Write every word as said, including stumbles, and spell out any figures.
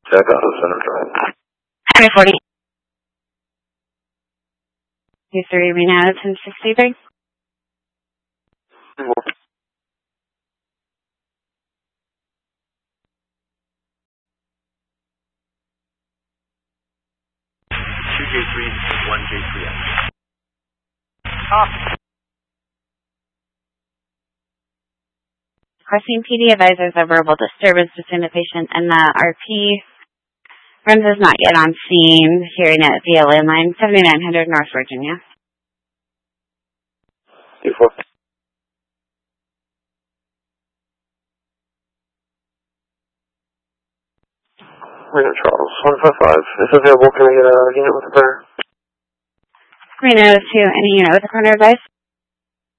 Check out the center drive. twenty forty. two three, Reno, ten sixty-three. Mm-hmm. two J three, one J three X. Copy. Crossing P D advises a verbal disturbance between the patient and the R P. Renz is not yet on scene, hearing it via landline, seventy-nine hundred North Virginia. two four. Reno Charles, one five five. Is available. Can I get a unit with a prayer? Reno to any unit with a corner advice.